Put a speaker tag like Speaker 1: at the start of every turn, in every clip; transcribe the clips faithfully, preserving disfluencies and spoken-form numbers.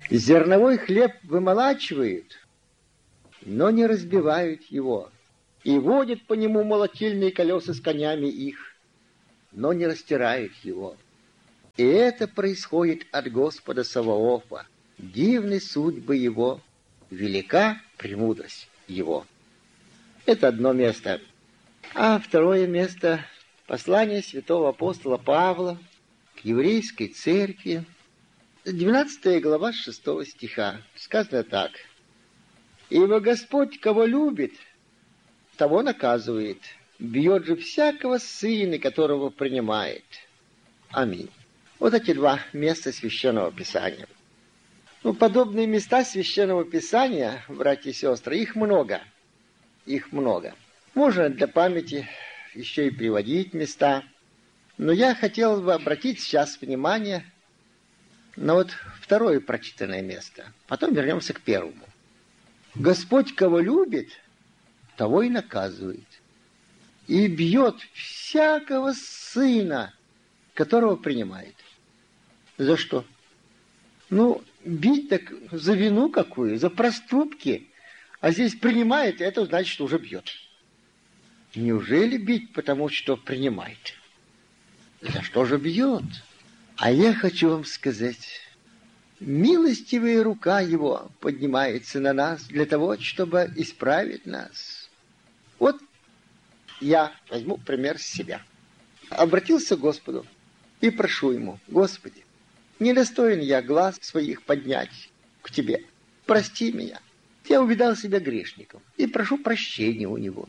Speaker 1: Зерновой хлеб вымолачивают, но не разбивают его, и водят по нему молотильные колеса с конями их, но не растирают его. И это происходит от Господа Саваофа. Дивны судьбы его, велика премудрость его. Это одно место. А второе место — послание святого апостола Павла к еврейской церкви. двенадцатая глава шестого стиха. Сказано так. «Ибо Господь, кого любит, того наказывает, бьет же всякого сына, которого принимает». Аминь. Вот эти два места Священного Писания. Ну, подобные места Священного Писания, братья и сестры, их много. Их много. Можно для памяти еще и приводить места. Но я хотел бы обратить сейчас внимание на вот второе прочитанное место. Потом вернемся к первому. «Господь, кого любит, того и наказывает, и бьет всякого сына, которого принимает». За что? Ну, бить так за вину какую, за проступки. А здесь принимает, это значит, что уже бьет. Неужели бить, потому что принимает? За что же бьет? А я хочу вам сказать, милостивая рука его поднимается на нас для того, чтобы исправить нас. Вот я возьму пример с себя. Обратился к Господу и прошу ему: Господи, недостоин я глаз своих поднять к Тебе. Прости меня. Я увидал себя грешником и прошу прощения у Него.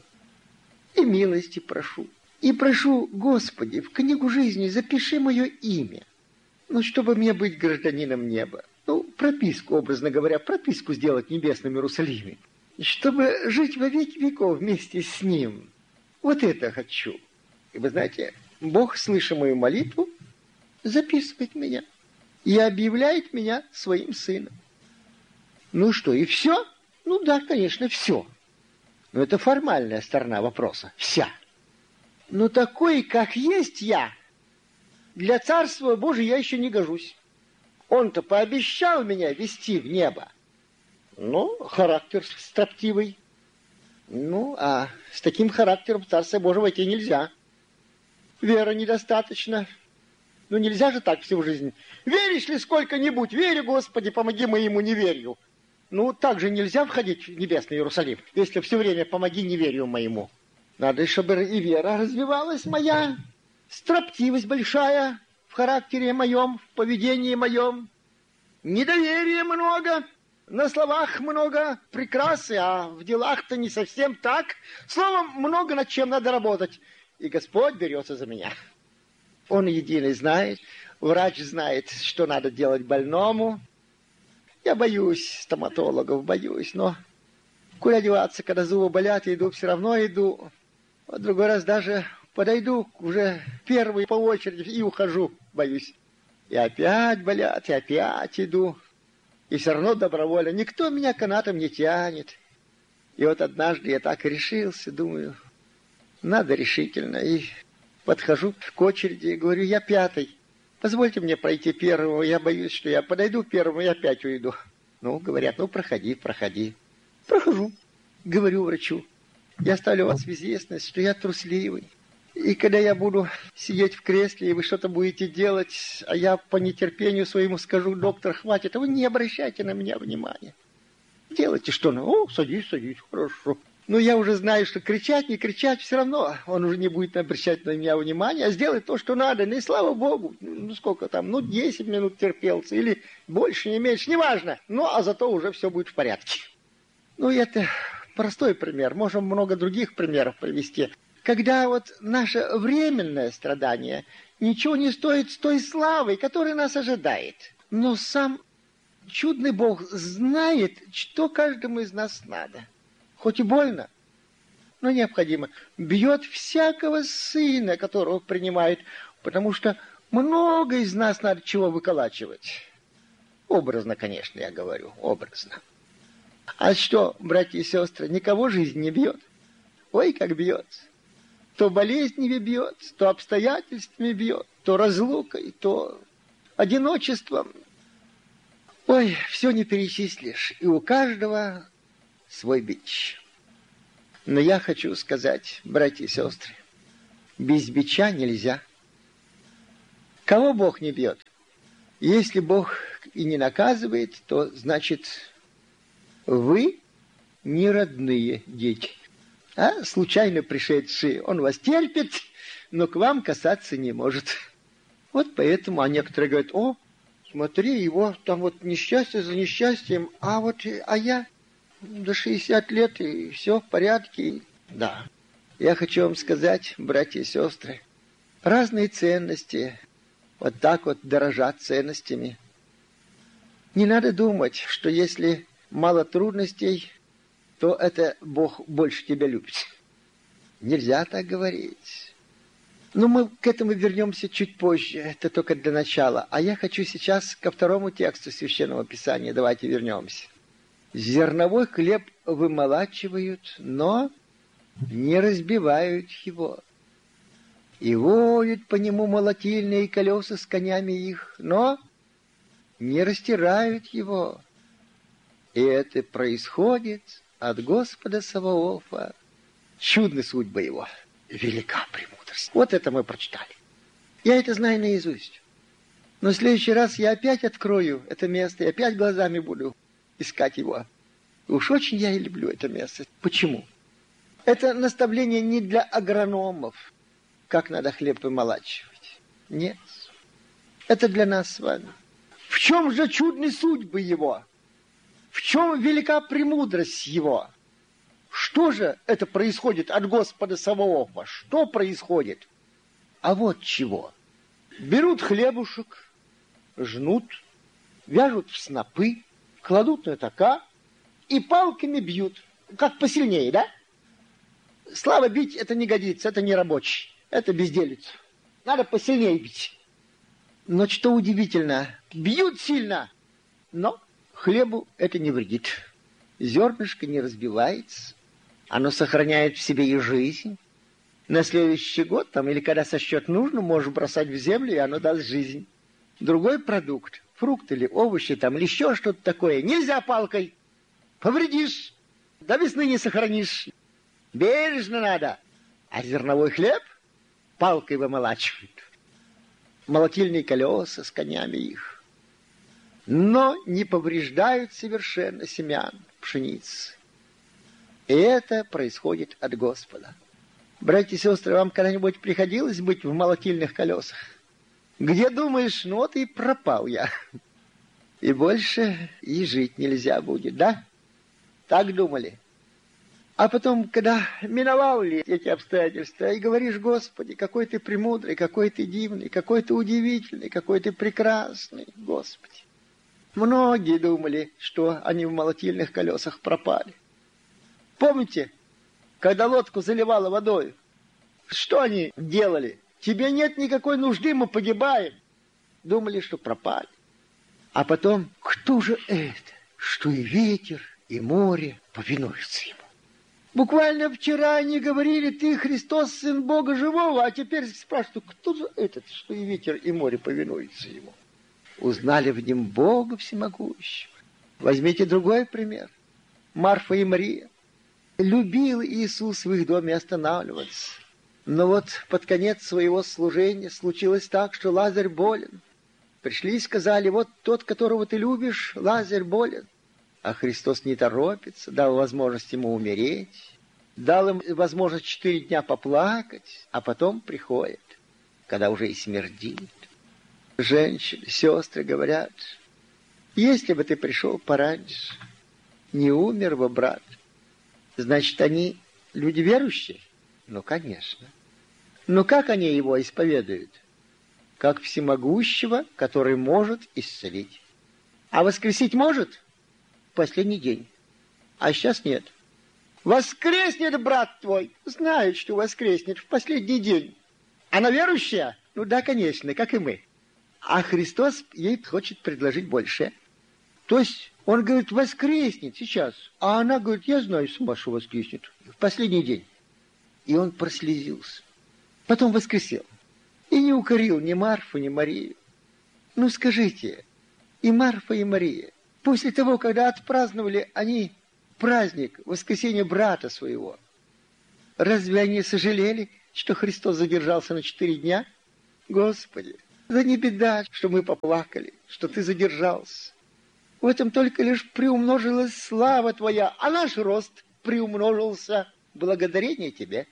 Speaker 1: И милости прошу. И прошу, Господи, в книгу жизни запиши мое имя. Ну, чтобы мне быть гражданином неба. Ну, прописку, образно говоря, прописку сделать в небесном Иерусалиме. Чтобы жить во веки веков вместе с Ним. Вот это хочу. И вы знаете, Бог, слыша мою молитву, записывает меня и объявляет меня своим сыном. Ну что, и все? Ну да, конечно, все. Но это формальная сторона вопроса. Вся. Но такой, как есть я, для Царства Божия я еще не гожусь. Он-то пообещал меня вести в небо. Ну, характер строптивый. Ну, а с таким характером в Царство Божие войти нельзя. Вера недостаточно. Ну, нельзя же так всю жизнь. Веришь ли сколько-нибудь? Верю, Господи, помоги моему неверию. Ну, так же нельзя входить в небесный Иерусалим, если все время помоги неверию моему. Надо, чтобы и вера развивалась моя, строптивость большая в характере моем, в поведении моем. Недоверия много, на словах много прекрасы, а в делах-то не совсем так. Словом, много над чем надо работать. И Господь берется за меня. Он единый знает, врач знает, что надо делать больному. Я боюсь стоматологов, боюсь, но куда деваться, когда зубы болят, я иду, все равно иду. А другой раз даже подойду уже первый по очереди и ухожу, боюсь. И опять болят, и опять иду. И все равно добровольно. Никто меня канатом не тянет. И вот однажды я так и решился, думаю, надо решительно. И подхожу к очереди и говорю: я пятый. Позвольте мне пройти первого. Я боюсь, что я подойду к первому и опять уйду. Ну, говорят, ну, проходи, проходи. Прохожу. Говорю врачу: я ставлю вас в известность, что я трусливый. И когда я буду сидеть в кресле, и вы что-то будете делать, а я по нетерпению своему скажу: доктор, хватит, а вы не обращайте на меня внимания. Делайте что? Ну, о, садись, садись, хорошо. Но я уже знаю, что кричать, не кричать, все равно он уже не будет обращать на меня внимания, а сделать то, что надо. Ну и слава Богу, ну сколько там, ну десять минут терпелся, или больше, не меньше, неважно. Ну, а зато уже все будет в порядке. Ну, это простой пример. Можем много других примеров привести. Когда вот наше временное страдание ничего не стоит с той славой, которая нас ожидает. Но сам чудный Бог знает, что каждому из нас надо. Хоть и больно, но необходимо. Бьет всякого сына, которого принимает, потому что много из нас надо чего выколачивать. Образно, конечно, я говорю, образно. А что, братья и сестры, никого жизнь не бьет? Ой, как бьет. То болезнями бьет, то обстоятельствами бьет, то разлукой, то одиночеством. Ой, все не перечислишь, и у каждого свой бич. Но я хочу сказать, братья и сестры, без бича нельзя. Кого Бог не бьет? Если Бог и не наказывает, то значит вы не родные дети, а случайно пришедшие. Он вас терпит, но к вам касаться не может. Вот поэтому, а некоторые говорят: о, смотри, его там вот несчастье за несчастьем, а вот, а я до шестидесяти лет, и все в порядке. Да, я хочу вам сказать, братья и сестры, разные ценности вот так вот дорожат ценностями. Не надо думать, что если мало трудностей, то это Бог больше тебя любит. Нельзя так говорить. Но мы к этому вернемся чуть позже, это только для начала. А я хочу сейчас ко второму тексту Священного Писания. Давайте вернемся. Зерновой хлеб вымолачивают, но не разбивают его. И водят по нему молотильные колеса с конями их, но не растирают его. И это происходит от Господа Саваофа. Чудна судьба его, велика премудрость. Вот это мы прочитали. Я это знаю наизусть. Но в следующий раз я опять открою это место и опять глазами буду искать его. Уж очень я и люблю это место. Почему? Это наставление не для агрономов, как надо хлеб вымолачивать. Нет. Это для нас с вами. В чем же чудны судьбы его? В чем велика премудрость его? Что же это происходит от Господа Саваофа? Что происходит? А вот чего. Берут хлебушек, жнут, вяжут в снопы, кладут на тока и палками бьют. Как посильнее, да? Слава бить это не годится, это не рабочий, это безделица. Надо посильнее бить. Но что удивительно, бьют сильно, но хлебу это не вредит. Зернышко не разбивается, оно сохраняет в себе и жизнь. На следующий год, там, или когда сочтет нужно, можешь бросать в землю, и оно даст жизнь. Другой продукт, фрукт или овощи, там, или еще что-то такое, нельзя палкой. Повредишь, до весны не сохранишь. Бережно надо. А зерновой хлеб палкой вымолачивают. Молотильные колеса с конями их. Но не повреждают совершенно семян пшеницы. И это происходит от Господа. Братья и сестры, вам когда-нибудь приходилось быть в молотильных колесах? Где думаешь, ну вот и пропал я. И больше и жить нельзя будет, да? Так думали. А потом, когда миновали эти обстоятельства, и говоришь: Господи, какой ты премудрый, какой ты дивный, какой ты удивительный, какой ты прекрасный, Господи. Многие думали, что они в молотильных колесах пропали. Помните, когда лодку заливало водой, что они делали? Тебе нет никакой нужды, мы погибаем. Думали, что пропали. А потом, кто же это, что и ветер, и море повинуются ему? Буквально вчера они говорили: ты Христос, Сын Бога Живого, а теперь спрашивают: кто же этот, что и ветер, и море повинуются ему? Узнали в нем Бога Всемогущего. Возьмите другой пример. Марфа и Мария. Любил Иисус в их доме останавливаться. Но вот под конец своего служения случилось так, что Лазарь болен. Пришли и сказали: вот тот, которого ты любишь, Лазарь болен. А Христос не торопится, дал возможность ему умереть, дал им возможность четыре дня поплакать, а потом приходит, когда уже и смердит. Женщины, сестры говорят: если бы ты пришел пораньше, не умер бы брат. Значит, они люди верующие? Ну, конечно. Но как они его исповедуют? Как всемогущего, который может исцелить. А воскресить может? В последний день. А сейчас нет. Воскреснет брат твой. Знает, что воскреснет в последний день. Она верующая? Ну да, конечно, как и мы. А Христос ей хочет предложить больше. То есть он говорит: воскреснет сейчас. А она говорит: я знаю сама, что воскреснет в последний день. И он прослезился. Потом воскресел. И не укорил ни Марфу, ни Марию. Ну скажите, и Марфа, и Мария После того, когда отпраздновали они праздник воскресения брата своего, разве они сожалели, что Христос задержался на четыре дня? Господи, да не беда, что мы поплакали, что ты задержался. В этом только лишь приумножилась слава твоя, а наш рост приумножился благодарение тебе.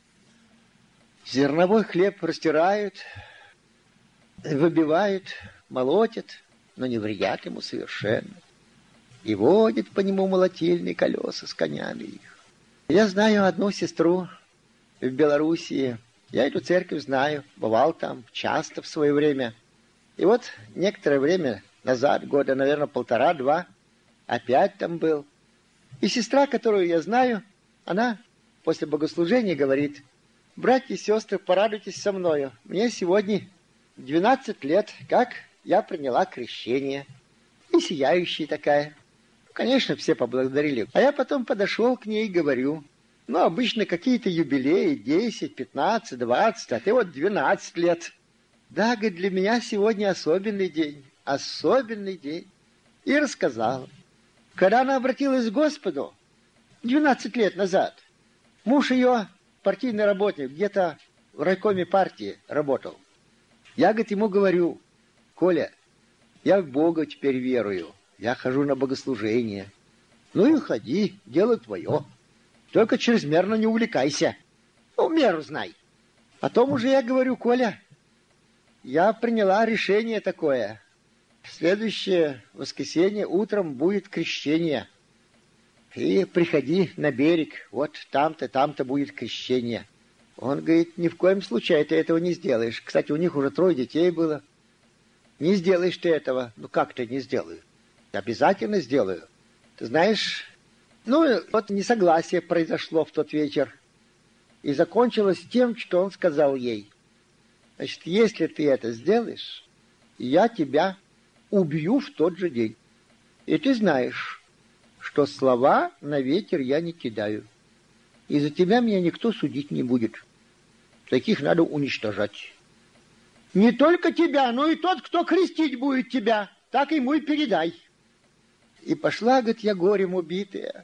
Speaker 1: Зерновой хлеб растирают, выбивают, молотят, но не вредят ему совершенно. И водят по нему молотильные колеса с конями их. Я знаю одну сестру в Белоруссии. Я эту церковь знаю, бывал там часто в свое время. И вот некоторое время назад, года, наверное, полтора-два, опять там был. И сестра, которую я знаю, она после богослужения говорит: братья и сестры, порадуйтесь со мною. Мне сегодня двенадцать лет, как я приняла крещение. И сияющая такая. Конечно, все поблагодарили. А я потом подошел к ней и говорю: ну, обычно какие-то юбилеи, десять, пятнадцать, двадцать, а ты вот двенадцать лет. Да, говорит, для меня сегодня особенный день. Особенный день. И рассказала. Когда она обратилась к Господу двенадцать лет назад, муж ее, партийный работник, где-то в райкоме партии работал. Я, говорит, ему говорю: Коля, я в Бога теперь верую, я хожу на богослужение. Ну и ходи, дело твое. Только чрезмерно не увлекайся. Ну, меру знай. Потом уже я говорю: Коля, я приняла решение такое. В следующее воскресенье утром будет крещение. И приходи на берег, вот там-то, там-то будет крещение. Он говорит: ни в коем случае ты этого не сделаешь. Кстати, у них уже трое детей было. Не сделаешь ты этого. Ну как ты не сделаю? Обязательно сделаю. Ты знаешь, ну вот несогласие произошло в тот вечер. И закончилось тем, что он сказал ей: значит, если ты это сделаешь, я тебя убью в тот же день. И ты знаешь, что слова на ветер я не кидаю. И за тебя меня никто судить не будет. Таких надо уничтожать. Не только тебя, но и тот, кто крестить будет тебя. Так ему и передай. И пошла, говорит, я горем убитая.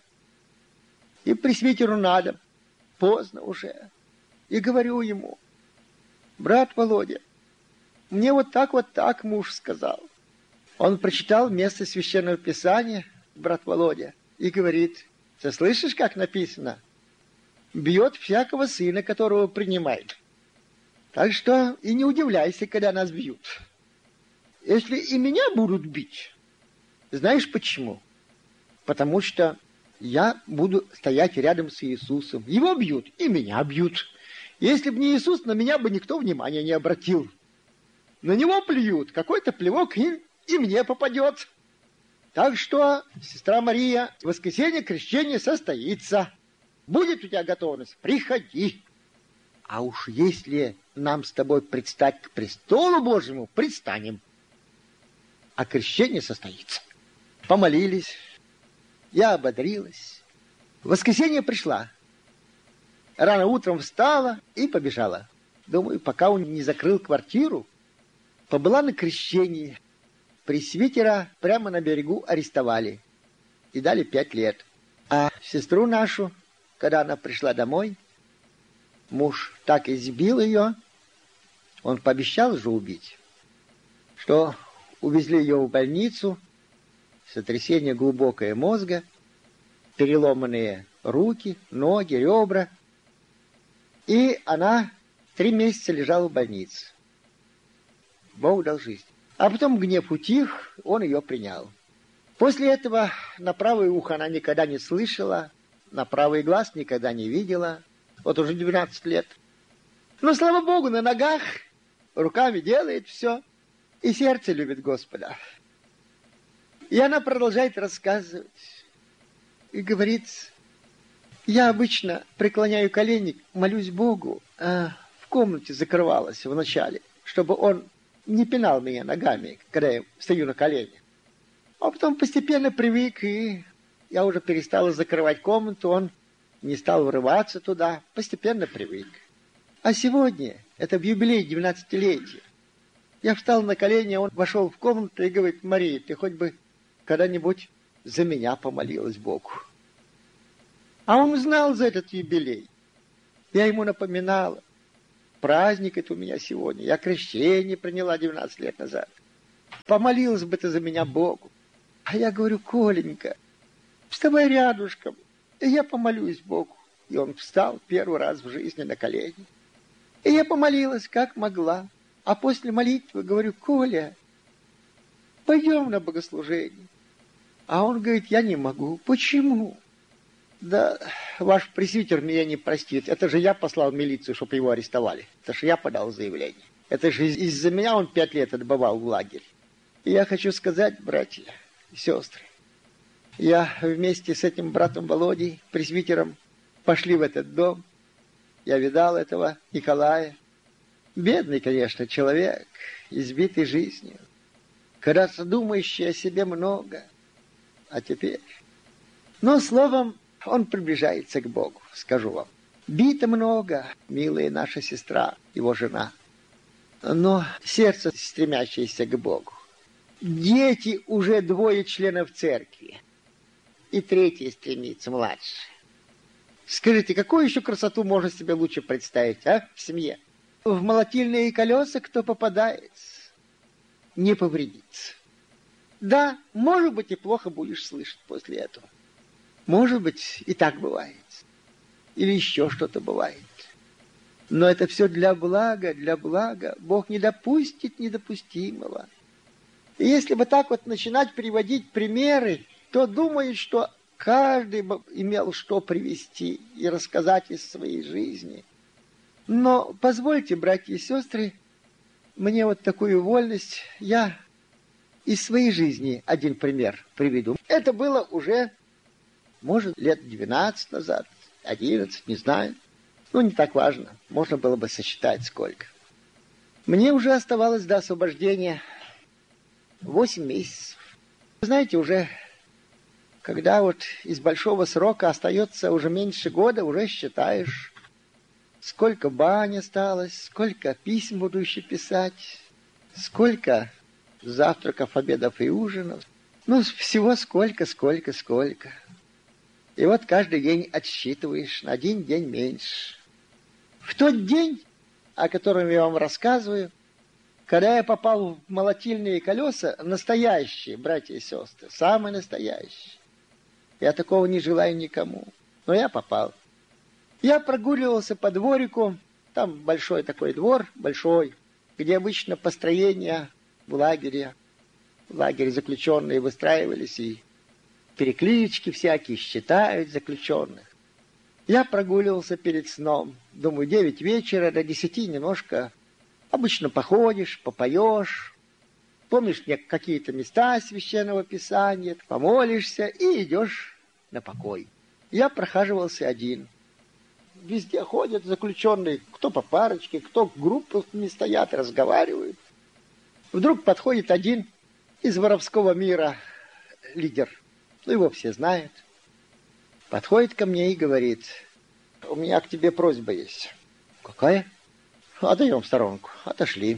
Speaker 1: И пресвитеру надо. Поздно уже. И говорю ему: брат Володя, мне вот так вот так муж сказал. Он прочитал место Священного Писания, брат Володя, и говорит: ты слышишь, как написано? Бьет всякого сына, которого принимает. Так что и не удивляйся, когда нас бьют. Если и меня будут бить, знаешь почему? Потому что я буду стоять рядом с Иисусом. Его бьют, и меня бьют. Если бы не Иисус, на меня бы никто внимания не обратил. На него плюют, какой-то плевок и, и мне попадет. Так что, сестра Мария, в воскресенье крещение состоится. Будет у тебя готовность, приходи. А уж если нам с тобой предстать к престолу Божьему, предстанем. А крещение состоится. Помолились, я ободрилась. В воскресенье пришла. Рано утром встала и побежала. Думаю, пока он не закрыл квартиру, побыла на крещении. Пресвитера прямо на берегу арестовали и дали пять лет. А сестру нашу, когда она пришла домой, муж так избил ее, он пообещал же убить, что увезли ее в больницу, сотрясение глубокое мозга, переломанные руки, ноги, ребра. И она три месяца лежала в больнице. Бог дал жизнь. А потом гнев утих, он ее принял. После этого на правое ухо она никогда не слышала, на правый глаз никогда не видела. Вот уже двенадцать лет. Но, слава Богу, на ногах, руками делает все. И сердце любит Господа. И она продолжает рассказывать. И говорит: я обычно преклоняю колени, молюсь Богу, а в комнате закрывалась вначале, чтобы он не пинал меня ногами, когда я стою на коленях. А потом постепенно привык, и я уже перестала закрывать комнату, он не стал врываться туда, постепенно привык. А сегодня, это в юбилей двенадцатилетия, я встал на колени, он вошел в комнату и говорит: Мария, ты хоть бы когда-нибудь за меня помолилась Богу. А он знал за этот юбилей. Я ему напоминала. Праздник это у меня сегодня. Я крещение приняла двенадцать лет назад. Помолилась бы ты за меня Богу. А я говорю: Коленька, вставай рядышком, и я помолюсь Богу. И он встал первый раз в жизни на колени. И я помолилась, как могла. А после молитвы говорю: Коля, пойдем на богослужение. А он говорит: я не могу. Почему? Да ваш пресвитер меня не простит. Это же я послал в милицию, чтобы его арестовали. Это же я подал заявление. Это же из-за меня он пять лет отбывал в лагерь. И я хочу сказать, братья и сестры, я вместе с этим братом Володей, пресвитером, пошли в этот дом. Я видал этого Николая. Бедный, конечно, человек, избитый жизнью. Когда-то думающий о себе много. А теперь... Но, словом, он приближается к Богу, скажу вам. Бито много, милая наша сестра, его жена. Но сердце, стремящееся к Богу. Дети уже двое членов церкви. И третий стремится, младший. Скажите, какую еще красоту можно себе лучше представить, а, в семье? В молотильные колеса кто попадается, не повредится. Да, может быть, и плохо будешь слышать после этого. Может быть, и так бывает. Или еще что-то бывает. Но это все для блага, для блага. Бог не допустит недопустимого. И если бы так вот начинать приводить примеры, то думаю, что каждый бы имел что привести и рассказать из своей жизни. Но позвольте, братья и сестры, мне вот такую вольность. Я из своей жизни один пример приведу. Это было уже, может, лет двенадцать назад, одиннадцать, не знаю. Ну, не так важно. Можно было бы сосчитать сколько. Мне уже оставалось до освобождения восемь месяцев. Знаете, уже когда вот из большого срока остается уже меньше года, уже считаешь, сколько бань осталось, сколько писем буду еще писать, сколько завтраков, обедов и ужинов. Ну, всего сколько, сколько, сколько. И вот каждый день отсчитываешь, на один день меньше. В тот день, о котором я вам рассказываю, когда я попал в молотильные колеса, настоящие, братья и сестры, самые настоящие. Я такого не желаю никому. Но я попал. Я прогуливался по дворику. Там большой такой двор, большой, где обычно построения в лагере. В лагере заключенные выстраивались, и переклички всякие считают заключенных. Я прогуливался перед сном. Думаю, девять вечера, до десяти немножко. Обычно походишь, попоешь, помнишь какие-то места священного писания, помолишься и идешь на покой. Я прохаживался один. Везде ходят заключенные, кто по парочке, кто группами стоят, разговаривают. Вдруг подходит один из воровского мира лидер. Ну, его все знают. Подходит ко мне и говорит: у меня к тебе просьба есть. Какая? Отойдем в сторонку. Отошли.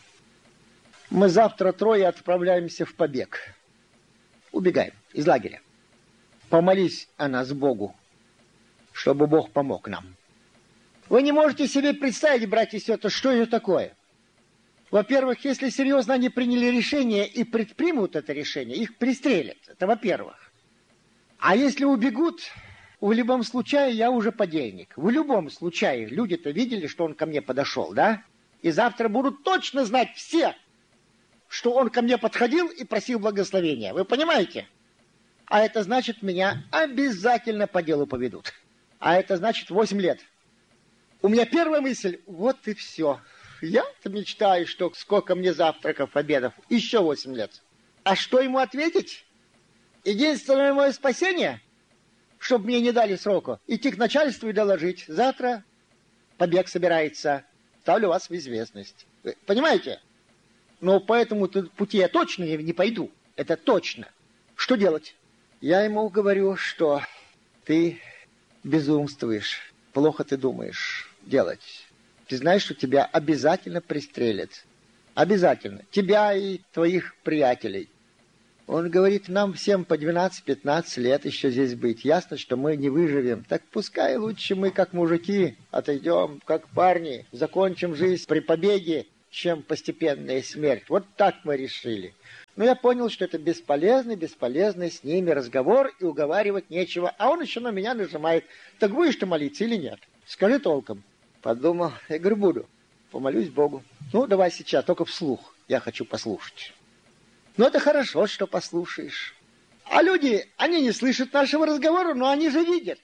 Speaker 1: Мы завтра трое отправляемся в побег. Убегаем из лагеря. Помолись о нас Богу, чтобы Бог помог нам. Вы не можете себе представить, братья и сестры, что это такое. Во-первых, если серьезно они приняли решение и предпримут это решение, их пристрелят. Это во-первых. А если убегут, в любом случае я уже подельник. В любом случае люди-то видели, что он ко мне подошел, да? И завтра будут точно знать все, что он ко мне подходил и просил благословения. Вы понимаете? А это значит, меня обязательно по делу поведут. А это значит восемь лет. У меня первая мысль: вот и все. Я-то мечтаю, что сколько мне завтраков, обедов. Еще восемь лет. А что ему ответить? Единственное мое спасение, чтобы мне не дали срока, идти к начальству и доложить: завтра побег собирается. Ставлю вас в известность. Вы понимаете? Но по этому пути я точно не пойду. Это точно. Что делать? Я ему говорю, что ты безумствуешь, плохо ты думаешь делать. Ты знаешь, что тебя обязательно пристрелят. Обязательно. Тебя и твоих приятелей. Он говорит, нам всем по двенадцать-пятнадцать лет еще здесь быть. Ясно, что мы не выживем. Так пускай лучше мы, как мужики, отойдем, как парни, закончим жизнь при побеге, чем постепенная смерть. Вот так мы решили. Но я понял, что это бесполезный, бесполезный с ними разговор, и уговаривать нечего. А он еще на меня нажимает. Так будешь ты молиться или нет? Скажи толком. Подумал, я говорю, буду. Помолюсь Богу. Ну, давай сейчас, только вслух. Я хочу послушать. Ну, это хорошо, что послушаешь. А люди, они не слышат нашего разговора, но они же видят.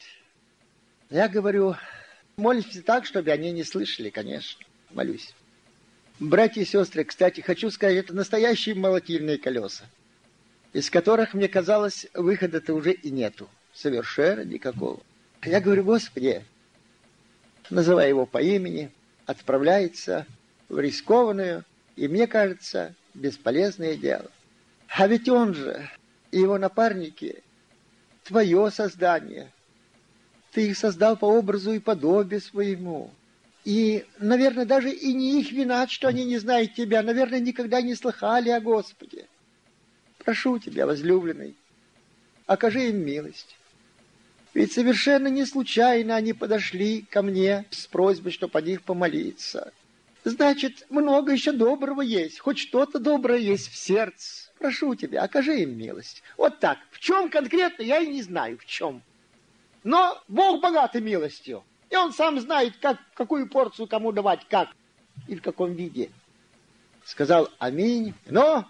Speaker 1: Я говорю, молитесь так, чтобы они не слышали, конечно. Молюсь. Братья и сестры, кстати, хочу сказать, это настоящие молотильные колеса, из которых, мне казалось, выхода-то уже и нету. Совершенно никакого. Я говорю, Господи, называя его по имени, отправляется в рискованную и, мне кажется, бесполезное дело. А ведь он же и его напарники, твое создание. Ты их создал по образу и подобию своему. И, наверное, даже и не их вина, что они не знают тебя. Наверное, никогда не слыхали о Господе. Прошу тебя, возлюбленный, окажи им милость. Ведь совершенно не случайно они подошли ко мне с просьбой, чтобы о них помолиться. Значит, много еще доброго есть, хоть что-то доброе есть в сердце. Прошу тебя, окажи им милость. Вот так. В чем конкретно, я и не знаю, в чем. Но Бог богатый милостью. И он сам знает, как, какую порцию кому давать, как и в каком виде. Сказал аминь. Но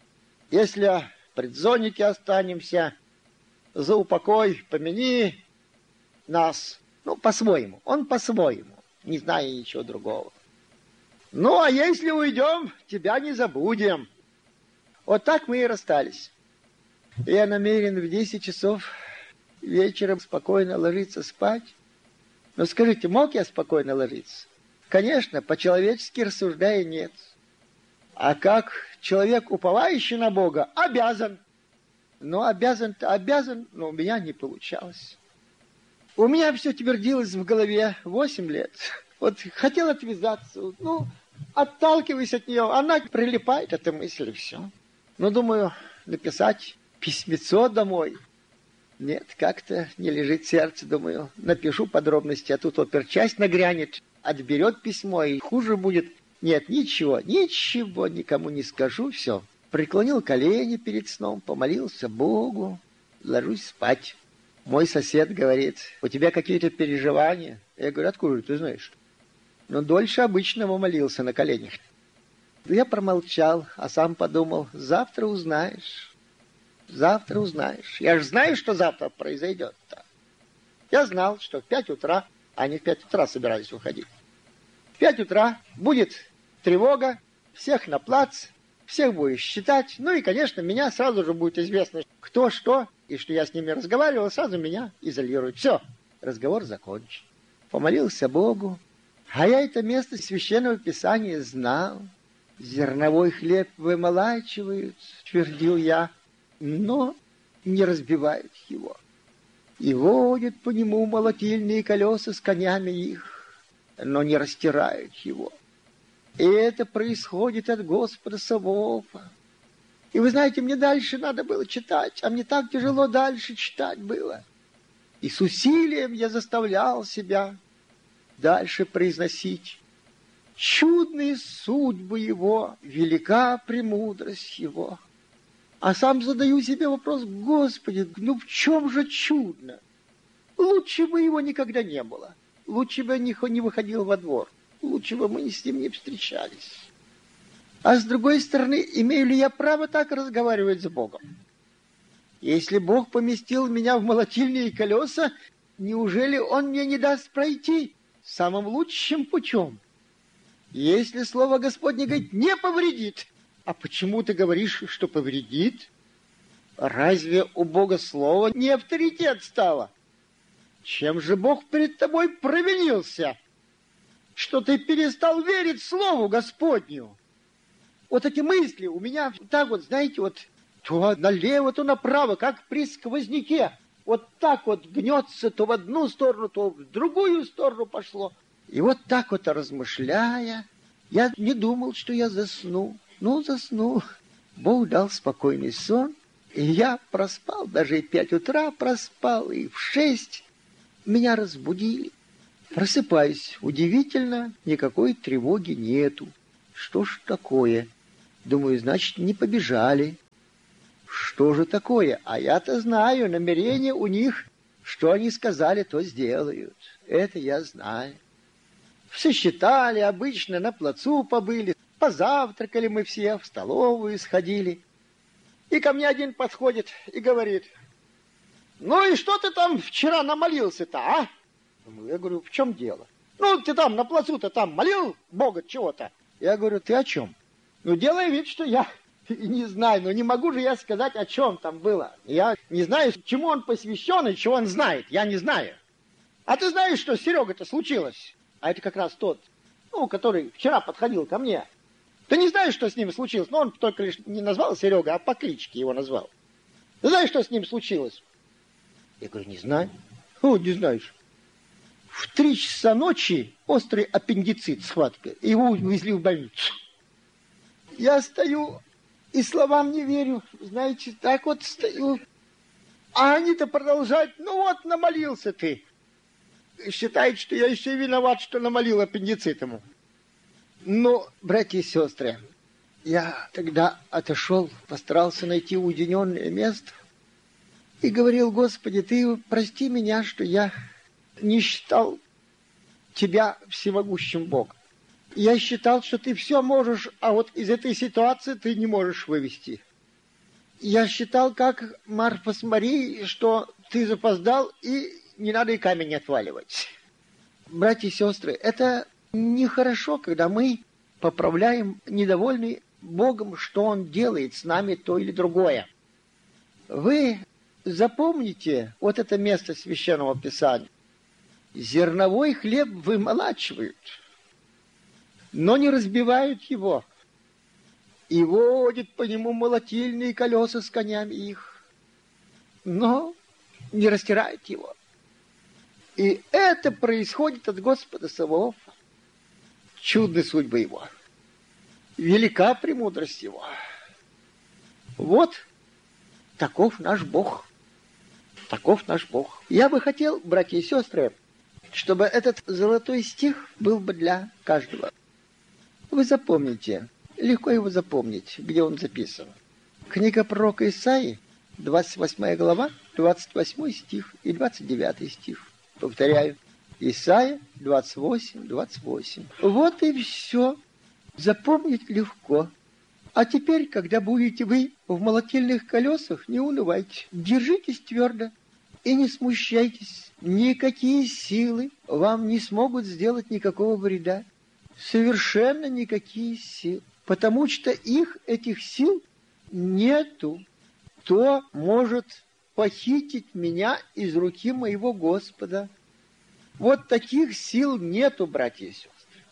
Speaker 1: если предзонники останемся, за упокой помяни нас. Ну, по-своему. Он по-своему, не зная ничего другого. Ну, а если уйдем, тебя не забудем. Вот так мы и расстались. Я намерен в десять часов вечером спокойно ложиться спать. Но скажите, мог я спокойно ложиться? Конечно, по-человечески рассуждая, нет. А как человек, уповающий на Бога, обязан. Но обязан-то обязан, но у меня не получалось. У меня все твердилось в голове восемь лет. Вот хотел отвязаться, ну, отталкиваясь от нее, она прилипает, эта мысль, и все. Ну, думаю, написать письмецо домой. Нет, как-то не лежит сердце, думаю. Напишу подробности, а тут оперчасть нагрянет, отберет письмо, и хуже будет. Нет, ничего, ничего никому не скажу, все. Преклонил колени перед сном, помолился Богу, ложусь спать. Мой сосед говорит, у тебя какие-то переживания? Я говорю, откуда ты знаешь? Но дольше обычного молился на коленях. Я промолчал, а сам подумал, завтра узнаешь. Завтра узнаешь. Я же знаю, что завтра произойдет-то. Я знал, что в пять утра, они в пять утра собирались уходить. В пять утра будет тревога, всех на плац, всех будешь считать. Ну и, конечно, меня сразу же будет известно, кто что, и что я с ними разговаривал, сразу меня изолируют. Все, разговор закончен. Помолился Богу. А я это место Священного Писания знал. Зерновой хлеб вымолачивают, твердил я, но не разбивают его. И водят по нему молотильные колеса с конями их, но не растирают его. И это происходит от Господа Саваофа. И вы знаете, мне дальше надо было читать, а мне так тяжело дальше читать было. И с усилием я заставлял себя дальше произносить. Чудные судьбы его, велика премудрость его. А сам задаю себе вопрос, Господи, ну в чем же чудно? Лучше бы его никогда не было. Лучше бы я не выходил во двор. Лучше бы мы с ним не встречались. А с другой стороны, имею ли я право так разговаривать с Богом? Если Бог поместил меня в молотильные колеса, неужели Он мне не даст пройти самым лучшим путем? Если Слово Господне говорит, не повредит, а почему ты говоришь, что повредит? Разве у Бога Слово не авторитет стало? Чем же Бог перед тобой провинился, что ты перестал верить Слову Господню? Вот эти мысли у меня так вот, знаете, вот то налево, то направо, как при сквозняке. Вот так вот гнется то в одну сторону, то в другую сторону пошло. И вот так вот размышляя, я не думал, что я засну. Ну, засну. Бог дал спокойный сон, И я проспал, даже и пять утра проспал, и в шесть меня разбудили. Просыпаюсь. Удивительно, никакой тревоги нету. Что ж такое? Думаю, значит, не побежали. Что же такое? А я-то знаю, намерение у них, что они сказали, то сделают. Это я знаю. Сосчитали, обычно на плацу побыли, позавтракали мы все, в столовую сходили. И ко мне один подходит и говорит: ну и что ты там вчера намолился-то, а? Я говорю, в чем дело? Ну, ты там на плацу-то там молил Бога чего-то? Я говорю, ты о чем? Ну, делай вид, что я не знаю, но не могу же я сказать, о чем там было. Я не знаю, чему он посвящен и чего он знает, я не знаю. А ты знаешь, что с Серегой-то случилось? А это как раз тот, ну, который вчера подходил ко мне. Ты не знаешь, что с ним случилось? Ну, он только лишь не назвал Серега, а по кличке его назвал. Ты знаешь, что с ним случилось? Я говорю, не знаю. О, не знаешь. В три часа ночи острый аппендицит, схватка. Его увезли в больницу. Я стою и словам не верю. Знаете, так вот стою. А они-то продолжают. Ну вот, намолился ты. Считает, что я еще и виноват, что намолил аппендицит ему. Но, братья и сестры, я тогда отошел, постарался найти уединенное место и говорил, Господи, ты прости меня, что я не считал тебя всемогущим Богом. Я считал, что ты все можешь, а вот из этой ситуации ты не можешь вывести. Я считал, как Марфа с Марией, что ты запоздал и не надо и камень отваливать. Братья и сестры, это нехорошо, когда мы поправляем недовольны Богом, что Он делает с нами то или другое. Вы запомните вот это место Священного Писания. Зерновой хлеб вымолачивают, но не разбивают его, и водят по нему молотильные колеса с конями их, но не растирают его. И это происходит от Господа Саваофа. Чудная судьба его. Велика премудрость его. Вот таков наш Бог. Таков наш Бог. Я бы хотел, братья и сестры, чтобы этот золотой стих был бы для каждого. Вы запомните, легко его запомнить, где он записан. Книга пророка Исаии, двадцать восьмая глава, двадцать восьмой стих и двадцать девятый стих. Повторяю, Исайя двадцать восемь, двадцать восемь. Вот и все. Запомнить легко. А теперь, когда будете вы в молотильных колесах, не унывайте. Держитесь твердо и не смущайтесь. Никакие силы вам не смогут сделать никакого вреда. Совершенно никакие силы. Потому что их, этих сил, нету. Кто может похитить меня из руки моего Господа? Вот таких сил нету, братья и сестры.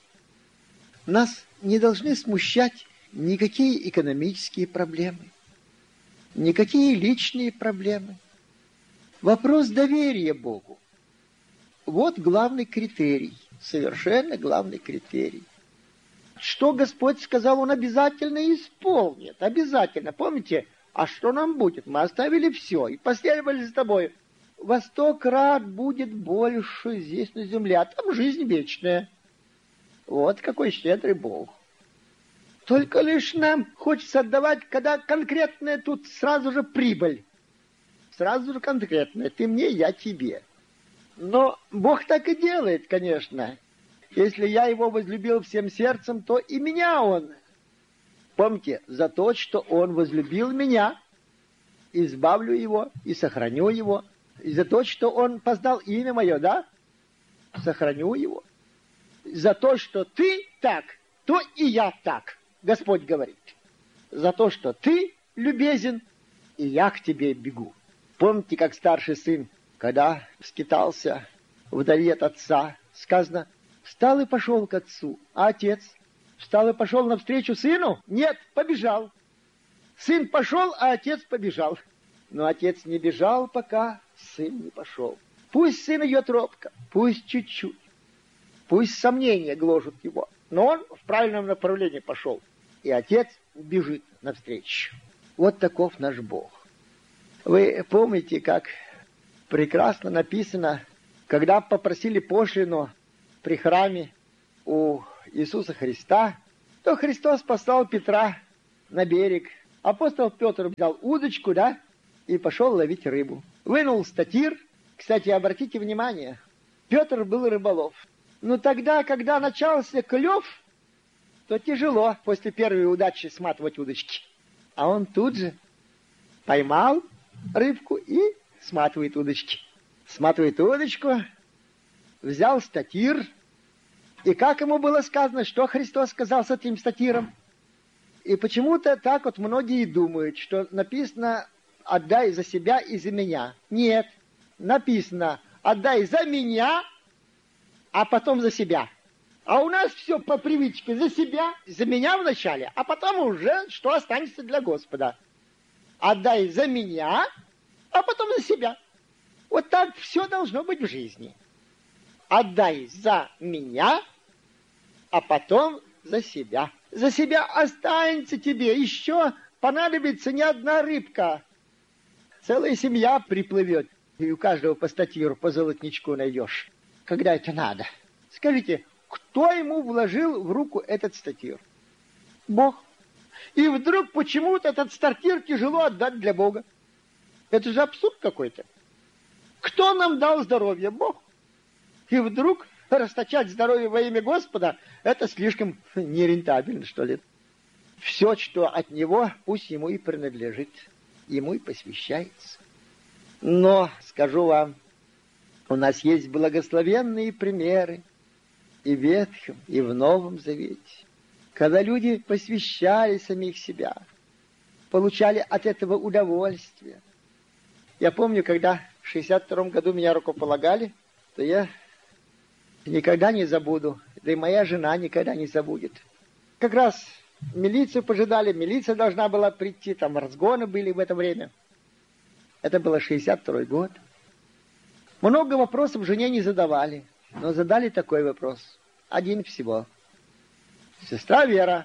Speaker 1: Нас не должны смущать никакие экономические проблемы, никакие личные проблемы. Вопрос доверия Богу. Вот главный критерий, совершенно главный критерий. Что Господь сказал, Он обязательно исполнит, обязательно. Помните, а что нам будет? Мы оставили все и последовали за тобой. Во сто крат будет больше здесь на земле, а там жизнь вечная. Вот какой щедрый Бог. Только лишь нам хочется отдавать, когда конкретная тут сразу же прибыль. Сразу же конкретная. Ты мне, я тебе. Но Бог так и делает, конечно. Если я его возлюбил всем сердцем, то и меня он. Помните, за то, что он возлюбил меня, избавлю его и сохраню его. И за то, что он познал имя мое, да? Сохраню его. За то, что ты так, то и я так, Господь говорит. За то, что ты любезен, и я к тебе бегу. Помните, как старший сын, когда скитался вдали от отца, сказано, встал и пошел к отцу, а отец встал и пошел навстречу сыну? Нет, побежал. Сын пошел, а отец побежал. Но отец не бежал, пока сын не пошел. Пусть сын идет робко, пусть чуть-чуть, пусть сомнения гложут его, но он в правильном направлении пошел. И отец бежит навстречу. Вот таков наш Бог. Вы помните, как прекрасно написано, когда попросили пошлину при храме у Иисуса Христа, то Христос послал Петра на берег. Апостол Петр взял удочку, да, и пошел ловить рыбу. Вынул статир. Кстати, обратите внимание, Петр был рыболов. Но тогда, когда начался клев, то тяжело после первой удачи сматывать удочки. А он тут же поймал рыбку и сматывает удочки. Сматывает удочку, взял статир. И как ему было сказано, что Христос сказал с этим статиром? И почему-то так вот многие думают, что написано «отдай за себя и за меня». Нет, написано «отдай за меня, а потом за себя». А у нас все по привычке за себя, за меня вначале, а потом уже что останется для Господа. Отдай за меня, а потом за себя. Вот так все должно быть в жизни. Отдай за меня, а потом за себя. За себя останется тебе еще понадобится не одна рыбка. Целая семья приплывет, и у каждого по статиру, по золотничку найдешь, когда это надо. Скажите, кто ему вложил в руку этот статир? Бог. И вдруг почему-то этот статир тяжело отдать для Бога. Это же абсурд какой-то. Кто нам дал здоровье? Бог. И вдруг расточать здоровье во имя Господа, это слишком нерентабельно, что ли. Все, что от Него, пусть Ему и принадлежит, Ему и посвящается. Но, скажу вам, у нас есть благословенные примеры и в Ветхом, и в Новом Завете, когда люди посвящали самих себя, получали от этого удовольствие. Я помню, когда в шестьдесят втором году меня рукополагали, то я никогда не забуду, да и моя жена никогда не забудет. Как раз милицию пожидали, милиция должна была прийти, там разгоны были в это время. Это было шестьдесят второй год. Много вопросов жене не задавали, но задали такой вопрос. Один всего. Сестра Вера,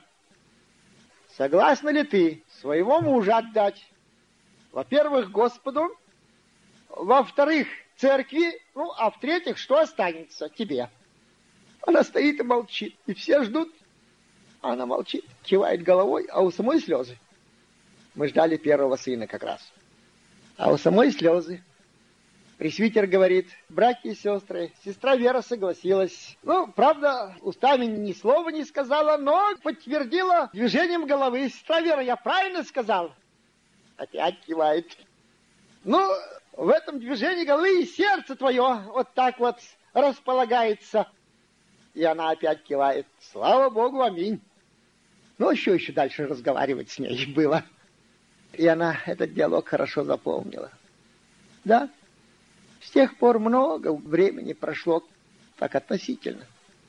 Speaker 1: согласна ли ты своего мужа отдать, во-первых, Господу, во-вторых, церкви, ну, а в-третьих, что останется тебе? Она стоит и молчит, и все ждут. Она молчит, кивает головой, а у самой слезы. Мы ждали первого сына как раз. А у самой слезы. Пресвитер говорит: братья и сестры, сестра Вера согласилась. Ну, правда, устами ни слова не сказала, но подтвердила движением головы. Сестра Вера, я правильно сказал? Опять кивает. Ну, в этом движении головы и сердце твое вот так вот располагается. И она опять кивает. Слава Богу, аминь. Ну, еще еще дальше разговаривать с ней было. И она этот диалог хорошо запомнила. Да, с тех пор много времени прошло, так относительно.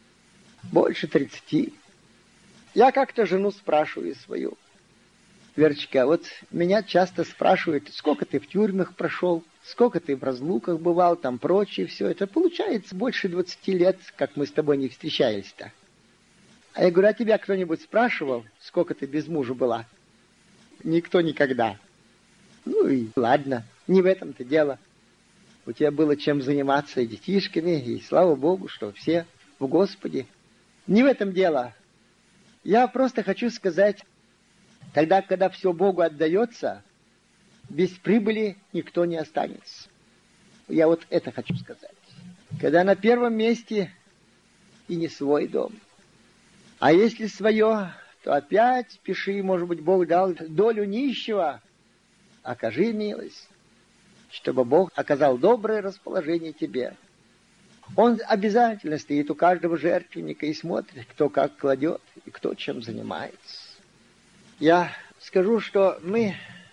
Speaker 1: Больше тридцати. Я как-то жену спрашиваю свою: Верочка, вот меня часто спрашивают, сколько ты в тюрьмах прошел, сколько ты в разлуках бывал, там прочее все. Это получается больше двадцати лет, как мы с тобой не встречались-то. А я говорю, а тебя кто-нибудь спрашивал, сколько ты без мужа была? Никто никогда. Ну и ладно, не в этом-то дело. У тебя было чем заниматься и детишками, и слава Богу, что все в Господе. Не в этом дело. Я просто хочу сказать, тогда, когда все Богу отдается, без прибыли никто не останется. Я вот это хочу сказать. Когда на первом месте и не свой дом. А если свое, то опять пиши, может быть, Бог дал долю нищего. Окажи милость, чтобы Бог оказал доброе расположение тебе. Он обязательно стоит у каждого жертвенника и смотрит, кто как кладет и кто чем занимается. Я скажу, что мы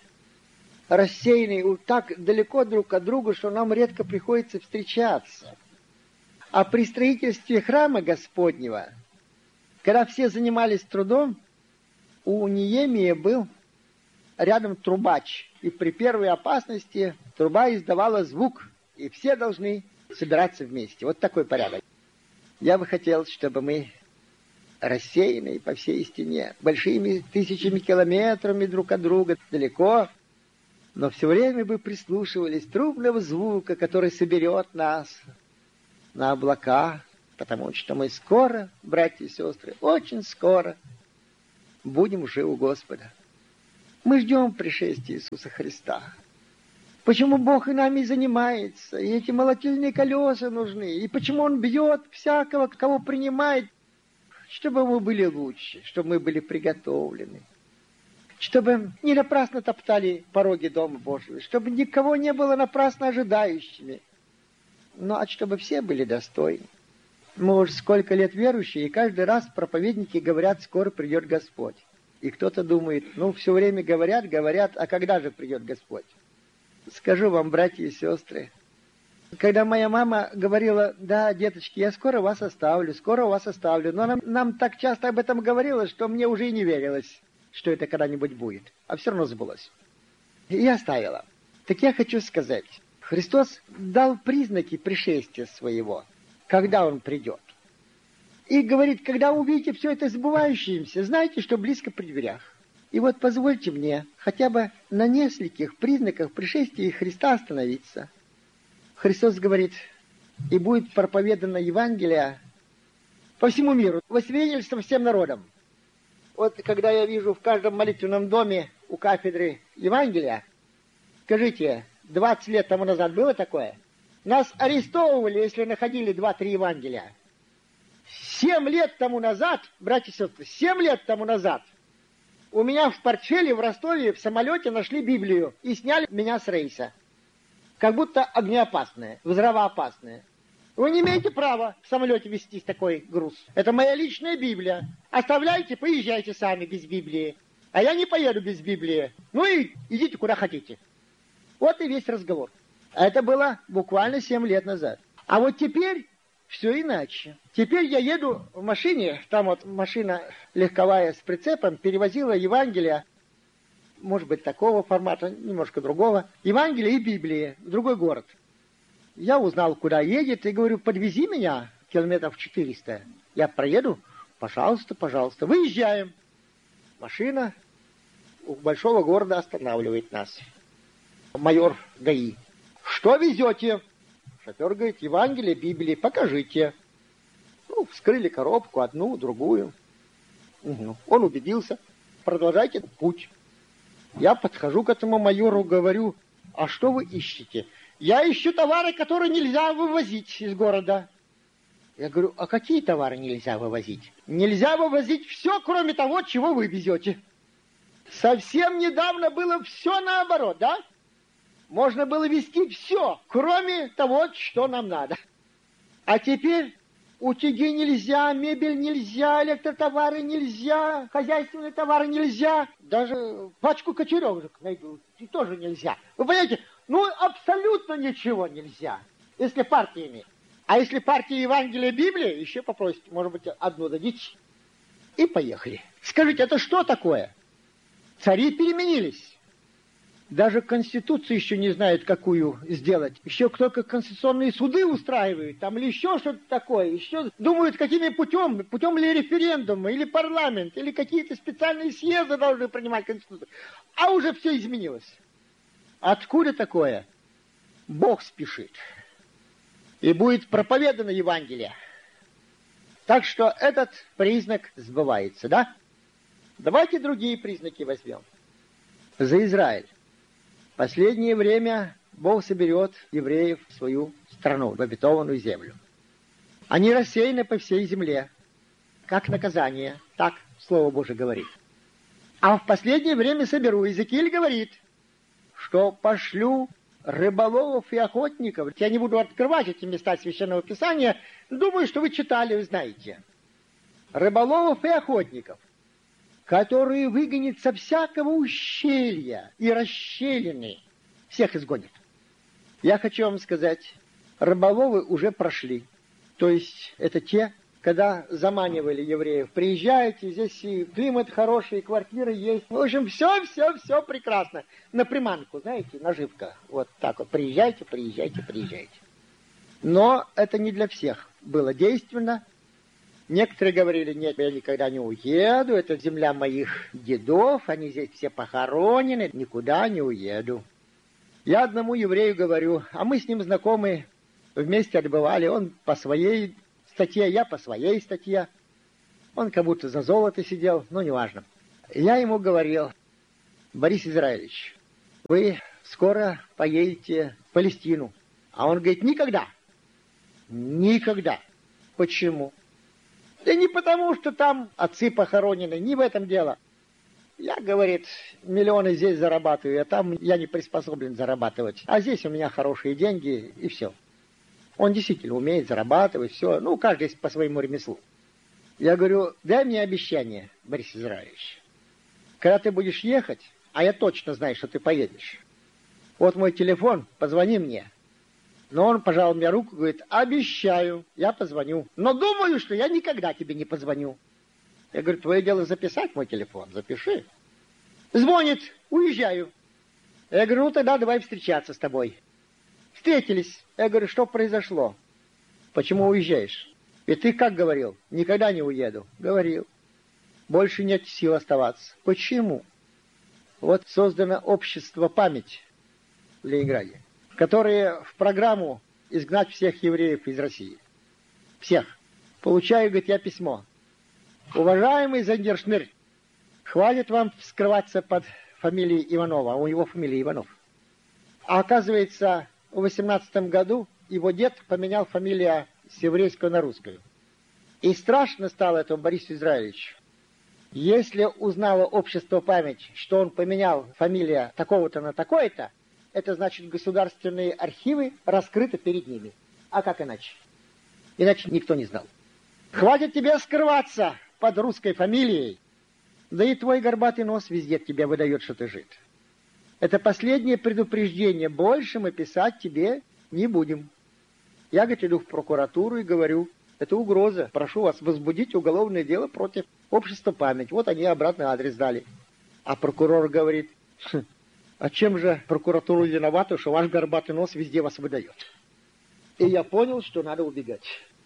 Speaker 1: рассеяны так далеко друг от друга, что нам редко приходится встречаться. А при строительстве храма Господнего, когда все занимались трудом, у Неемии был рядом трубач. И при первой опасности труба издавала звук, и все должны собираться вместе. Вот такой порядок. Я бы хотел, чтобы мы, рассеянные по всей стене, большими тысячами километрами друг от друга, далеко, Но все время бы прислушивались трубного звука, который соберет нас на облака, потому что мы скоро, братья и сестры, очень скоро будем уже у Господа. Мы ждем пришествия Иисуса Христа. Почему Бог и нами занимается? И эти молотильные колеса нужны. И почему Он бьет всякого, кого принимает, чтобы мы были лучше, чтобы мы были приготовлены. Чтобы не напрасно топтали пороги Дома Божьего, чтобы никого не было напрасно ожидающими. Но а чтобы все были достойны. Мы уже сколько лет верующие, и каждый раз проповедники говорят, скоро придет Господь. И кто-то думает, ну, все время говорят, говорят, а когда же придет Господь? Скажу вам, братья и сестры, когда моя мама говорила, да, деточки, я скоро вас оставлю, скоро вас оставлю, но она нам так часто об этом говорила, что мне уже и не верилось, что это когда-нибудь будет. А все равно сбылось. И я оставила. Так я хочу сказать, Христос дал признаки пришествия своего, когда Он придет. И говорит, когда увидите все это сбывающееся, знайте, что близко при дверях. И вот позвольте мне хотя бы на нескольких признаках пришествия Христа остановиться. Христос говорит, и будет проповедано Евангелие по всему миру, во свидетельство всем народам. Вот когда я вижу в каждом молитвенном доме у кафедры Евангелия, скажите, двадцать лет тому назад было такое? Нас арестовывали, если находили два-три Евангелия. Семь лет тому назад, братья и сестры, семь лет тому назад у меня в портфеле в Ростове в самолете нашли Библию и сняли меня с рейса. Как будто огнеопасная, взрывоопасная. Вы не имеете права в самолете везти такой груз. Это моя личная Библия. Оставляйте, поезжайте сами без Библии. А я не поеду без Библии. Ну и идите куда хотите. Вот и весь разговор. А это было буквально семь лет назад. А вот теперь все иначе. Теперь я еду в машине, там вот машина легковая с прицепом, перевозила Евангелие, может быть, такого формата, немножко другого, Евангелие и Библии в другой город. Я узнал, куда едет, и говорю, подвези меня километров четыреста. Я проеду? Пожалуйста, пожалуйста. Выезжаем. Машина у большого города останавливает нас. Майор ГАИ. Что везете? Шофер говорит, Евангелие, Библии, покажите. Ну, вскрыли коробку, одну, другую. Угу. Он убедился. Продолжайте путь. Я подхожу к этому майору, говорю, а что вы ищете? Я ищу товары, которые нельзя вывозить из города. Я говорю, а какие товары нельзя вывозить? Нельзя вывозить все, кроме того, чего вы везете. Совсем недавно было все наоборот, да? Можно было везти все, кроме того, что нам надо. А теперь утюги нельзя, мебель нельзя, электротовары нельзя, хозяйственные товары нельзя. Даже пачку кочережек найду, и тоже нельзя. Вы понимаете, ну абсолютно ничего нельзя, если партиями. А если партия Евангелия Библия, еще попросите, может быть, одну дадите. И поехали. Скажите, это что такое? Цари переменились. Даже Конституцию еще не знают, какую сделать. Еще только конституционные суды устраивают, там или еще что-то такое. Еще думают, какими путем, путем ли референдума, или парламент, или какие-то специальные съезды должны принимать Конституцию. А уже все изменилось. Откуда такое? Бог спешит. И будет проповедано Евангелие. Так что этот признак сбывается, да? Давайте другие признаки возьмем. За Израиль. В последнее время Бог соберет евреев в свою страну, в обетованную землю. Они рассеяны по всей земле, как наказание, так Слово Божие говорит. А в последнее время соберу. Иезекииль говорит, что пошлю рыболовов и охотников. Я не буду открывать эти места Священного Писания, думаю, что вы читали, вы знаете. Рыболовов и охотников, которые выгонят со всякого ущелья и расщелины, всех изгонят. Я хочу вам сказать, рыболовы уже прошли. То есть это те, когда заманивали евреев. Приезжайте, здесь и климат хороший, и квартиры есть. В общем, все, все, все прекрасно. На приманку, знаете, наживка. Вот так вот. Приезжайте, приезжайте, приезжайте. Но это не для всех было действенно. Некоторые говорили, нет, я никогда не уеду, это земля моих дедов, они здесь все похоронены, никуда не уеду. Я одному еврею говорю, а мы с ним знакомы, вместе отбывали, он по своей статье, я по своей статье. Он как будто за золото сидел, но неважно. Я ему говорил: Борис Израилевич, вы скоро поедете в Палестину. А он говорит: никогда. Никогда. Почему? Да не потому, что там отцы похоронены, не в этом дело. Я, говорит, миллионы здесь зарабатываю, а там я не приспособлен зарабатывать. А здесь у меня хорошие деньги, и все. Он действительно умеет зарабатывать, все. Ну, каждый по своему ремеслу. Я говорю: дай мне обещание, Борис Израилевич. Когда ты будешь ехать, а я точно знаю, что ты поедешь. Вот мой телефон, позвони мне. Но он пожал мне руку, говорит: обещаю, я позвоню. Но думаю, что я никогда тебе не позвоню. Я говорю: твое дело записать мой телефон, запиши. Звонит: уезжаю. Я говорю: ну тогда давай встречаться с тобой. Встретились. Я говорю: что произошло? Почему уезжаешь? И ты как говорил? Никогда не уеду. Говорил. Больше нет сил оставаться. Почему? Вот создано общество «Память» в Ленинграде, которое в программу изгнать всех евреев из России. Всех. Получаю, говорит, я письмо. Уважаемый Зандершнырь, хватит вам скрываться под фамилией Иванова, а у него фамилия Иванов. А оказывается, в восемнадцатом году его дед поменял фамилию с еврейского на русскую. И страшно стало этому Борису Израилевичу. Если узнало общество «Память», что он поменял фамилию такого-то на такое-то, это значит, государственные архивы раскрыты перед ними. А как иначе? Иначе никто не знал. Хватит тебе скрываться под русской фамилией. Да и твой горбатый нос везде тебе выдает, что ты жид. Это последнее предупреждение. Больше мы писать тебе не будем. Я, говорит, иду в прокуратуру и говорю: это угроза. Прошу вас возбудить уголовное дело против общества «Память». Вот они обратный адрес дали. А прокурор говорит: хм, а чем же прокуратура виновата, что ваш горбатый нос везде вас выдает? И я понял, что надо убегать.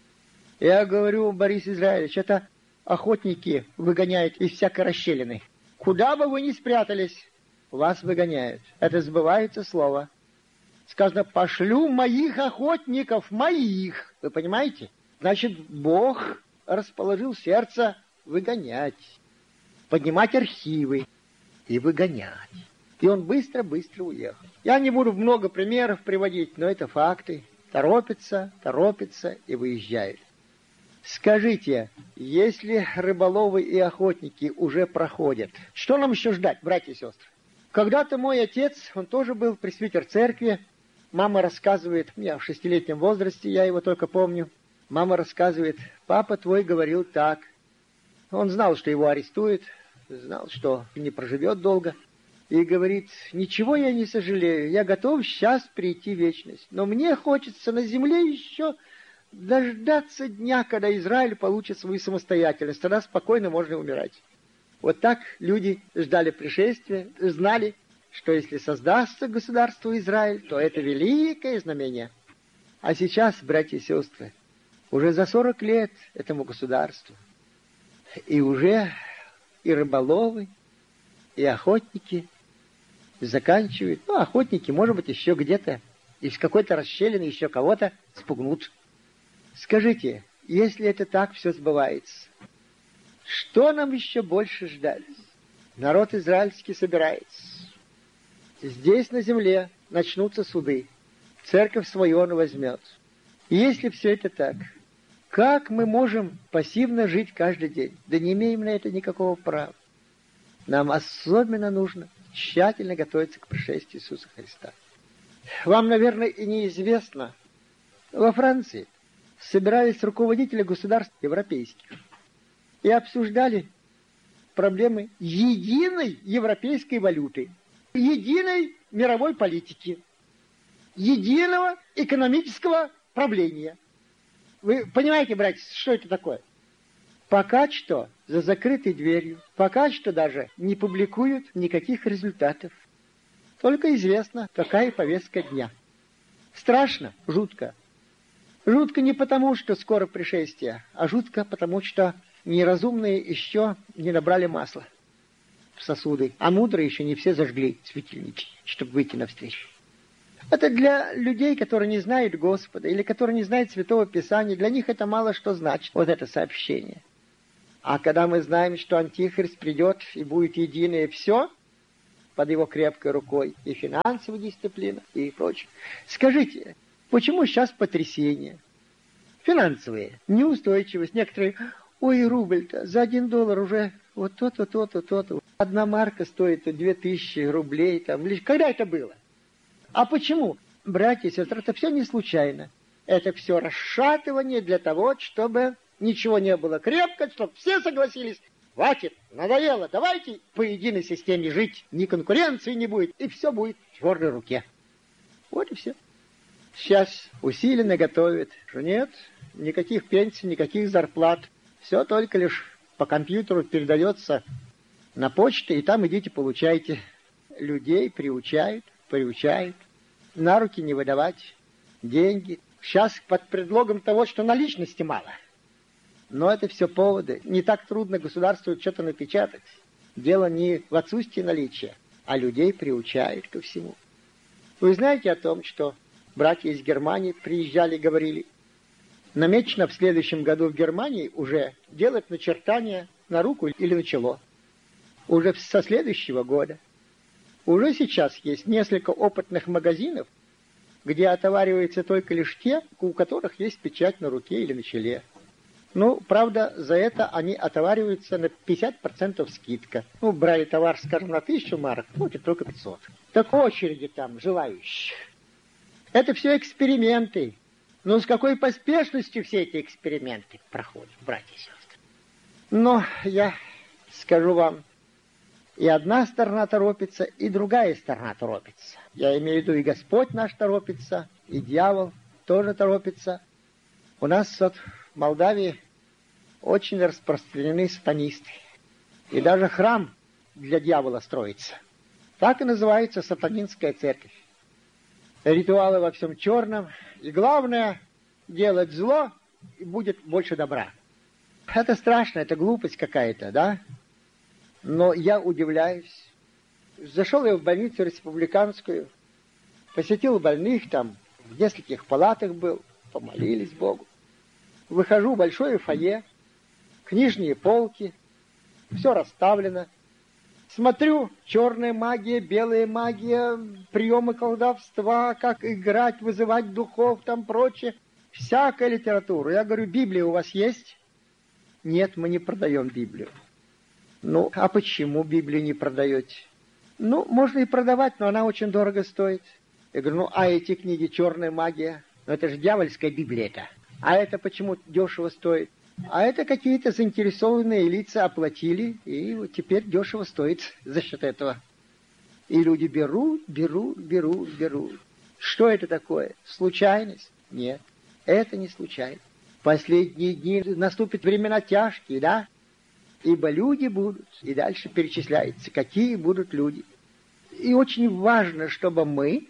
Speaker 1: Я говорю: Борис Израилевич, это охотники выгоняют из всякой расщелины. Куда бы вы ни спрятались, вас выгоняют. Это сбывается слово. Сказано: пошлю моих охотников, моих. Вы понимаете? Значит, Бог расположил сердце выгонять, поднимать архивы и выгонять. И он быстро-быстро уехал. Я не буду много примеров приводить, но это факты. Торопится, торопится и выезжает. Скажите, если рыболовы и охотники уже проходят, что нам еще ждать, братья и сестры? Когда-то мой отец, он тоже был пресвитер церкви. Мама рассказывает, я в шестилетнем возрасте, я его только помню. Мама рассказывает: папа твой говорил так. Он знал, что его арестуют, знал, что не проживет долго. И говорит: ничего я не сожалею, я готов сейчас прийти в вечность. Но мне хочется на земле еще дождаться дня, когда Израиль получит свою самостоятельность. Тогда спокойно можно умирать. Вот так люди ждали пришествия, знали, что если создастся государство Израиль, то это великое знамение. А сейчас, братья и сестры, уже за сорок лет этому государству. И уже и рыболовы, и охотники заканчивают. Ну, охотники, может быть, еще где-то из какой-то расщелины еще кого-то спугнут. Скажите, если это так все сбывается, что нам еще больше ждать? Народ израильский собирается. Здесь на земле начнутся суды. Церковь свою он возьмет. И если все это так, как мы можем пассивно жить каждый день? Да не имеем на это никакого права. Нам особенно нужно тщательно готовиться к пришествию Иисуса Христа. Вам, наверное, и неизвестно, во Франции собирались руководители государств европейских и обсуждали проблемы единой европейской валюты, единой мировой политики, единого экономического правления. Вы понимаете, братья, что это такое? Пока что за закрытой дверью, пока что даже не публикуют никаких результатов. Только известно, какая повестка дня. Страшно, жутко. Жутко не потому, что скоро пришествие, а жутко потому, что неразумные еще не набрали масла в сосуды, а мудрые еще не все зажгли светильники, чтобы выйти навстречу. Это для людей, которые не знают Господа, или которые не знают Святого Писания, для них это мало что значит, вот это сообщение. А когда мы знаем, что Антихрист придет и будет единое все под его крепкой рукой, и финансовая дисциплина, и прочее. Скажите, почему сейчас потрясение? Финансовые, неустойчивость. Некоторые, ой, рубль-то за один доллар уже вот то-то, то-то, то-то. Одна марка стоит две тысячи рублей. Там. Когда это было? А почему? Братья и сестры, это все не случайно. Это все расшатывание для того, чтобы ничего не было крепко, чтобы все согласились. Хватит, надоело, давайте по единой системе жить. Ни конкуренции не будет, и все будет в твердой руке. Вот и все. Сейчас усиленно готовят, что нет, никаких пенсий, никаких зарплат. Все только лишь по компьютеру передается на почту, и там идите, получайте. Людей приучают, приучают. На руки не выдавать деньги. Сейчас под предлогом того, что наличности мало. Но это все поводы. Не так трудно государству что-то напечатать. Дело не в отсутствии наличия, а людей приучают ко всему. Вы знаете о том, что братья из Германии приезжали и говорили, намечено в следующем году в Германии уже делать начертания на руку или на чело. Уже со следующего года. Уже сейчас есть несколько опытных магазинов, где отовариваются только лишь те, у которых есть печать на руке или на челе. Ну, правда, за это они отовариваются на пятьдесят процентов скидка. Ну, брали товар, скажем, на тысячу марок, платят только пятьсот. Так очереди там желающих. Это все эксперименты. Но с какой поспешностью все эти эксперименты проходят, братья и сестры. Но я скажу вам, и одна сторона торопится, и другая сторона торопится. Я имею в виду, и Господь наш торопится, и дьявол тоже торопится. У нас вот в Молдавии очень распространены сатанисты. И даже храм для дьявола строится. Так и называется сатанинская церковь. Ритуалы во всем черном. И главное, делать зло, и будет больше добра. Это страшно, это глупость какая-то, да? Но я удивляюсь. Зашел я в больницу республиканскую, посетил больных там, в нескольких палатах был, помолились Богу. Выхожу в большое фойе, книжные полки, все расставлено. Смотрю, черная магия, белая магия, приемы колдовства, как играть, вызывать духов, там прочее. Всякая литература. Я говорю, Библия у вас есть? Нет, мы не продаем Библию. Ну, а почему Библию не продаете? Ну, можно и продавать, но она очень дорого стоит. Я говорю, ну, а эти книги «Черная магия»? Ну, это же дьявольская Библия-то. А это почему дешево стоит? А это какие-то заинтересованные лица оплатили, и вот теперь дешево стоит за счет этого. И люди берут, берут, берут, берут. Что это такое? Случайность? Нет, это не случайность. Последние дни наступят времена тяжкие, да? Ибо люди будут, и дальше перечисляется, какие будут люди. И очень важно, чтобы мы,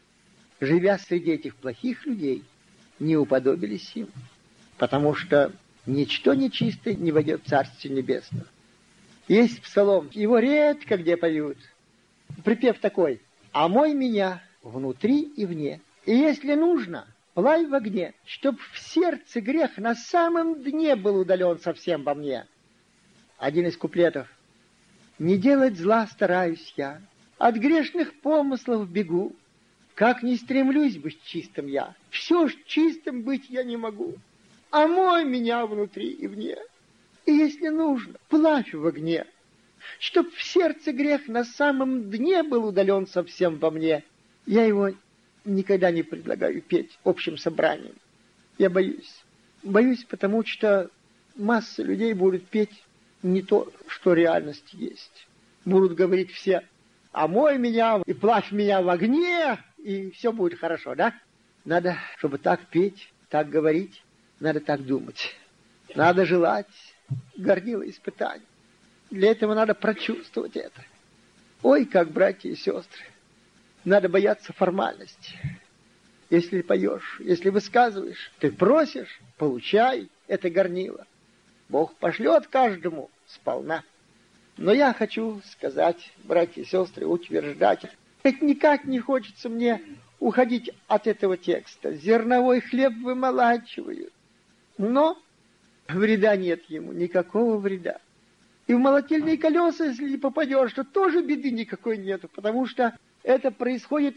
Speaker 1: живя среди этих плохих людей, не уподобились им. Потому что ничто нечистое не войдет в Царствие Небесное. Есть псалом, его редко где поют. Припев такой: «Омой меня внутри и вне, и если нужно, плавь в огне, чтоб в сердце грех на самом дне был удален совсем во мне». Один из куплетов. «Не делать зла стараюсь я, от грешных помыслов бегу, как не стремлюсь быть чистым я, все ж чистым быть я не могу. Омой меня внутри и вне, и если нужно, плавь в огне, чтоб в сердце грех на самом дне был удален совсем во мне». Я его никогда не предлагаю петь общим собранием. Я боюсь. Боюсь, потому что масса людей будут петь не то, что реальность есть. Будут говорить все: «Омой меня и плавь меня в огне», и все будет хорошо, да? Надо, чтобы так петь, так говорить, надо так думать. Надо желать, горнило испытаний. Для этого надо прочувствовать это. Ой, как, братья и сестры, надо бояться формальности. Если поешь, если высказываешь, ты просишь, получай это горнило. Бог пошлет каждому сполна. Но я хочу сказать, братья и сестры, утверждать, как никак не хочется мне уходить от этого текста. Зерновой хлеб вымолачивают, но вреда нет ему, никакого вреда. И в молотильные колеса, если не попадешь, то тоже беды никакой нету, потому что это происходит